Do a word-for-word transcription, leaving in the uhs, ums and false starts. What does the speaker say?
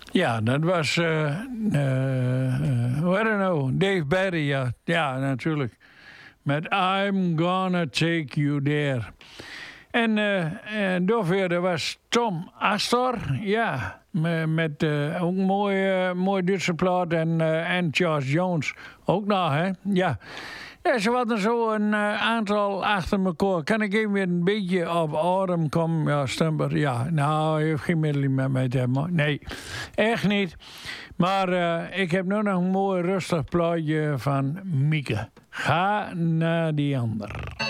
Ja, dat was, uh, uh, hoe heet het nou? Dave Barry, ja. Ja, natuurlijk. Met I'm Gonna Take You There. En, uh, en daarvoor was Tom Astor, ja. Met, met uh, ook een mooi, uh, mooi Duitse plaat. En, uh, en Charles Jones ook nog, hè. Ja. Ja, ze hadden zo een uh, aantal achter elkaar. Kan ik even weer een beetje op adem komen? Ja, Stumper, ja. Nou, je heeft geen middelen met mij te hebben. Nee, echt niet. Maar uh, ik heb nu nog een mooi rustig plaatje van Mieke. Ga naar die ander.